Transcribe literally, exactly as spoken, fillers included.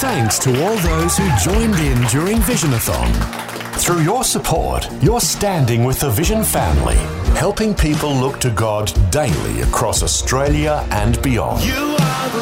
thanks to all those who joined in during Visionathon. Through your support, you're standing with the Vision family, helping people look to God daily across Australia and beyond. You are the